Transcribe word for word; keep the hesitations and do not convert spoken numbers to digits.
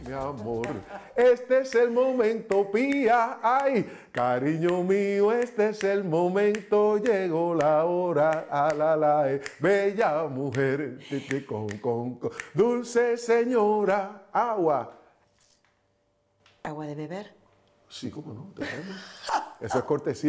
mi amor. Este es el momento, pía. Ay, cariño mío, este es el momento. Llegó la hora, a la la, eh, bella mujer, ti, ti, con, con, con, dulce señora, agua. ¿Agua de beber? Sí, cómo no, te vemos. Eso es cortesía.